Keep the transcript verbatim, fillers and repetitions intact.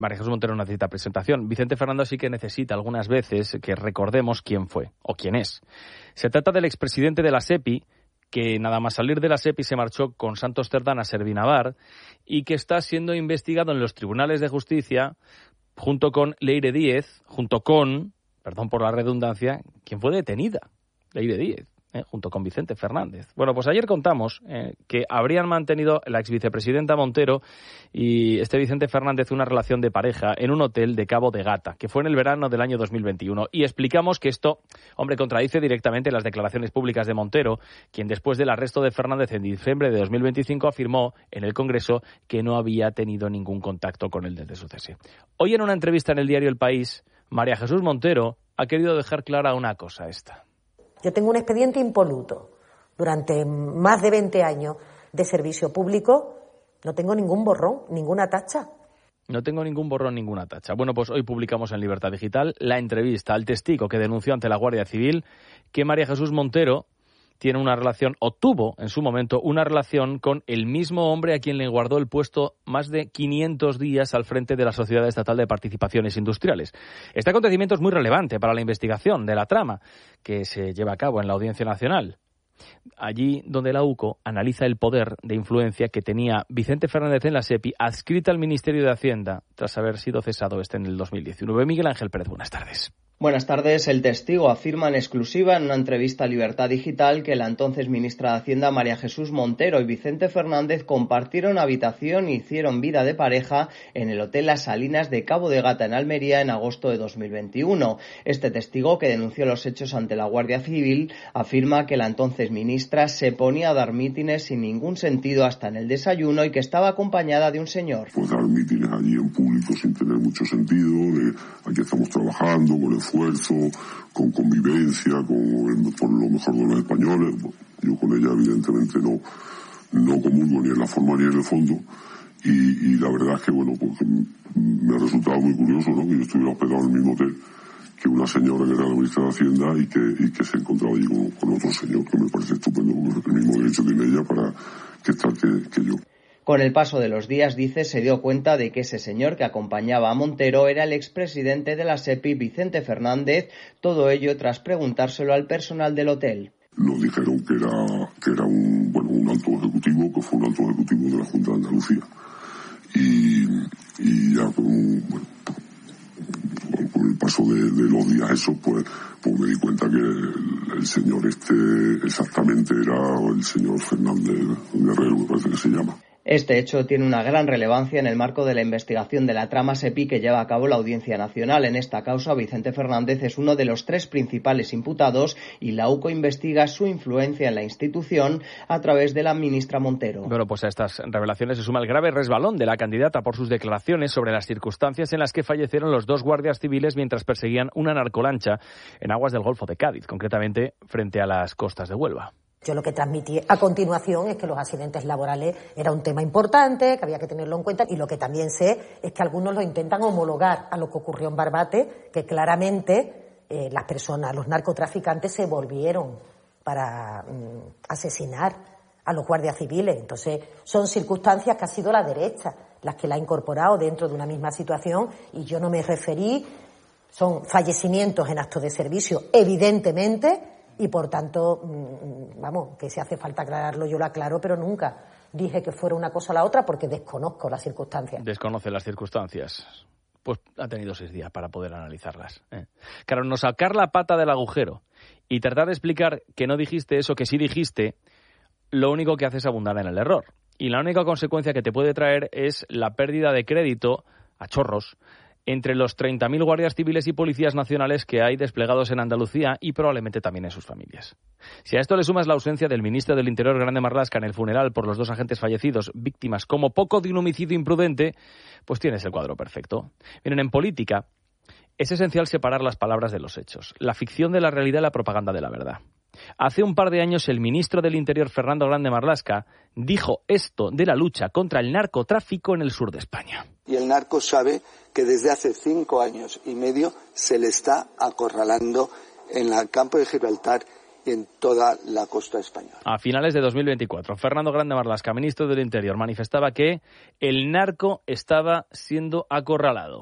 María Jesús Montero no necesita presentación. Vicente Fernández sí que necesita algunas veces que recordemos quién fue o quién es. Se trata del expresidente de la SEPI, que nada más salir de la SEPI se marchó con Santos Cerdán a Servinavar y que está siendo investigado en los tribunales de justicia junto con Leire Díez, junto con, perdón por la redundancia, quien fue detenida, Leire Díez. Eh, junto con Vicente Fernández. Bueno, pues ayer contamos eh, que habrían mantenido la exvicepresidenta Montero y este Vicente Fernández una relación de pareja en un hotel de Cabo de Gata, que fue en el verano del año dos mil veintiuno. Y explicamos que esto, hombre, contradice directamente las declaraciones públicas de Montero, quien después del arresto de Fernández en diciembre de dos mil veinticinco afirmó en el Congreso que no había tenido ningún contacto con él desde su cese. Hoy en una entrevista en el diario El País, María Jesús Montero ha querido dejar clara una cosa esta. Yo tengo un expediente impoluto. Durante más de veinte años de servicio público no tengo ningún borrón, ninguna tacha. No tengo ningún borrón, ninguna tacha. Bueno, pues hoy publicamos en Libertad Digital la entrevista al testigo que denunció ante la Guardia Civil que María Jesús Montero tiene una relación, o tuvo en su momento una relación con el mismo hombre a quien le guardó el puesto más de quinientos días al frente de la Sociedad Estatal de Participaciones Industriales. Este acontecimiento es muy relevante para la investigación de la trama que se lleva a cabo en la Audiencia Nacional. Allí donde la U C O analiza el poder de influencia que tenía Vicente Fernández en la SEPI, adscrita al Ministerio de Hacienda, tras haber sido cesado este en el dos mil diecinueve. Miguel Ángel Pérez, buenas tardes. Buenas tardes. El testigo afirma en exclusiva en una entrevista a Libertad Digital que la entonces ministra de Hacienda, María Jesús Montero, y Vicente Fernández compartieron habitación e hicieron vida de pareja en el Hotel Las Salinas de Cabo de Gata, en Almería, en agosto de dos mil veintiuno. Este testigo, que denunció los hechos ante la Guardia Civil, afirma que la entonces ministra se ponía a dar mítines sin ningún sentido hasta en el desayuno y que estaba acompañada de un señor. Pues dar mítines allí en público sin tener mucho sentido, de aquí estamos trabajando con el esfuerzo, con convivencia, con por lo mejor de los españoles. Yo con ella evidentemente no, no comulgo ni en la forma ni en el fondo, y, y la verdad es que bueno, pues me ha resultado muy curioso, ¿no?, que yo estuviera hospedado en el mismo hotel que una señora que era la ministra de Hacienda y que, y que se encontraba allí con, con otro señor, que me parece estupendo, porque el mismo derecho tiene ella para que estar que, que yo. Con el paso de los días, dice, se dio cuenta de que ese señor que acompañaba a Montero era el expresidente de la SEPI, Vicente Fernández, todo ello tras preguntárselo al personal del hotel. Nos dijeron que era, que era un, bueno, un alto ejecutivo, que fue un alto ejecutivo de la Junta de Andalucía. Y, y ya con, bueno, con el paso de, de los días eso, pues, pues me di cuenta que el, el señor este exactamente era el señor Fernández Guerrero, me parece que se llama. Este hecho tiene una gran relevancia en el marco de la investigación de la trama SEPI que lleva a cabo la Audiencia Nacional. En esta causa, Vicente Fernández es uno de los tres principales imputados y la U C O investiga su influencia en la institución a través de la ministra Montero. Bueno, pues a estas revelaciones se suma el grave resbalón de la candidata por sus declaraciones sobre las circunstancias en las que fallecieron los dos guardias civiles mientras perseguían una narcolancha en aguas del Golfo de Cádiz, concretamente frente a las costas de Huelva. Yo lo que transmití a continuación es que los accidentes laborales era un tema importante, que había que tenerlo en cuenta, y lo que también sé es que algunos lo intentan homologar a lo que ocurrió en Barbate, que claramente eh, las personas, los narcotraficantes se volvieron para mm, asesinar a los guardias civiles. Entonces son circunstancias que ha sido la derecha las que la ha incorporado dentro de una misma situación, y yo no me referí, son fallecimientos en actos de servicio, evidentemente. Y por tanto, vamos, que si hace falta aclararlo yo lo aclaro, pero nunca dije que fuera una cosa o la otra porque desconozco las circunstancias. Desconoce las circunstancias. Pues ha tenido seis días para poder analizarlas. ¿eh? Claro, no sacar la pata del agujero y tratar de explicar que no dijiste eso, que sí dijiste, lo único que hace es abundar en el error. Y la única consecuencia que te puede traer es la pérdida de crédito a chorros entre los treinta mil guardias civiles y policías nacionales que hay desplegados en Andalucía y probablemente también en sus familias. Si a esto le sumas la ausencia del ministro del Interior, Grande Marlaska, en el funeral por los dos agentes fallecidos, víctimas como poco de un homicidio imprudente, pues tienes el cuadro perfecto. Miren, en política es esencial separar las palabras de los hechos, la ficción de la realidad y la propaganda de la verdad. Hace un par de años el ministro del Interior, Fernando Grande Marlaska, dijo esto de la lucha contra el narcotráfico en el sur de España. Y el narco sabe que desde hace cinco años y medio se le está acorralando en el campo de Gibraltar en toda la costa española. A finales de dos mil veinticuatro, Fernando Grande Marlaska, ministro del Interior, manifestaba que el narco estaba siendo acorralado.